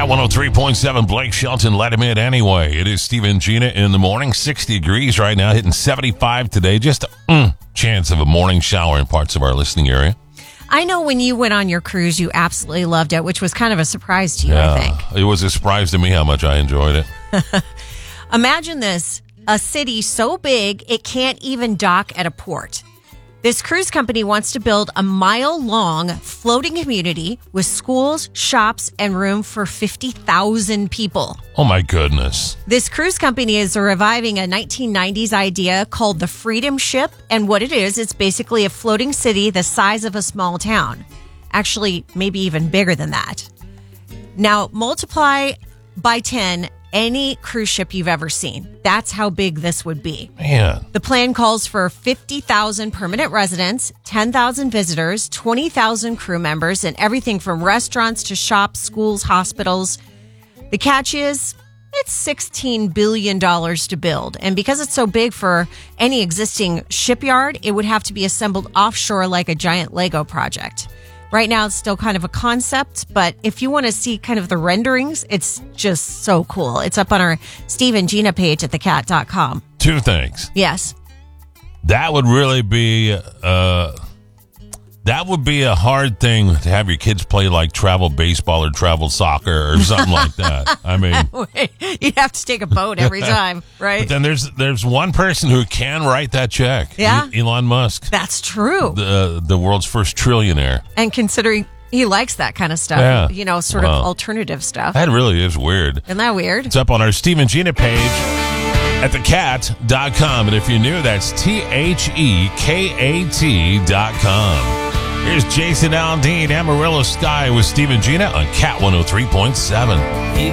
Cat 103.7, Blake Shelton, let him in anyway. It is Steve and Gina in the morning, 60 degrees right now, hitting 75 today. Just a chance of a morning shower in parts of our listening area. I know when you went on your cruise, you absolutely loved it, which was kind of a surprise to you, I think. It was a surprise to me how much I enjoyed it. Imagine this, a city so big it can't even dock at a port. This cruise company wants to build a mile-long floating community with schools, shops, and room for 50,000 people. Oh, my goodness. This cruise company is reviving a 1990s idea called the Freedom Ship. And what it is, it's basically a floating city the size of a small town. Actually, maybe even bigger than that. Now, multiply by 10 any cruise ship you've ever seen. That's how big this would be. Man. The plan calls for 50,000 permanent residents, 10,000 visitors, 20,000 crew members, and everything from restaurants to shops, schools, hospitals. The catch is it's $16 billion to build. And because it's so big for any existing shipyard, it would have to be assembled offshore like a giant Lego project. Right now, it's still kind of a concept, but if you want to see kind of the renderings, it's just so cool. It's up on our Steve and Gina page at thecat.com. Two things. Yes. That would really be a hard thing to have your kids play, like travel baseball or travel soccer or something like that. I mean, you'd have to take a boat every time, right? But then there's one person who can write that check. Yeah. Elon Musk. That's true. The world's first trillionaire. And considering he likes that kind of stuff, sort of alternative stuff. That really is weird. Isn't that weird? It's up on our Steve and Gina page at thecat.com. And if you're new, that's THEKAT.com. Here's Jason Aldean, Amarillo Sky with Steve and Gina on Cat 103.7.